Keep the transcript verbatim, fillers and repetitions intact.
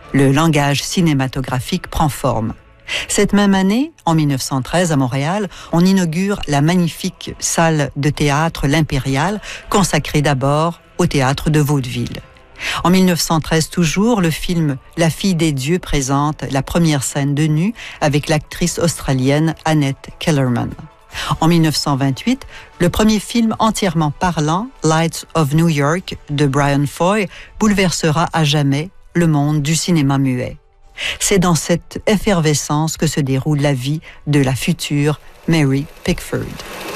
Le langage cinématographique prend forme. Cette même année, en mille neuf cent treize, à Montréal, on inaugure la magnifique salle de théâtre L'Impériale, consacrée d'abord au théâtre de vaudeville. En mille neuf cent treize toujours, le film La fille des dieux présente la première scène de nu avec l'actrice australienne Annette Kellerman. En mille neuf cent vingt-huit, le premier film entièrement parlant, Lights of New York, de Brian Foy, bouleversera à jamais le monde du cinéma muet. C'est dans cette effervescence que se déroule la vie de la future Mary Pickford.